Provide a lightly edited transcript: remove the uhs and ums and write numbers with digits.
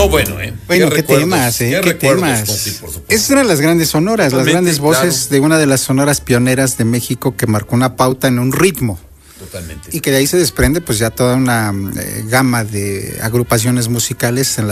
No, bueno, Bueno, qué temas, qué temas. Sí, por supuesto. Esas eran las grandes sonoras, Totalmente, las grandes voces claro. de una de las sonoras pioneras de México que marcó una pauta en un ritmo. Totalmente. Y que de ahí se desprende pues ya toda una gama de agrupaciones musicales en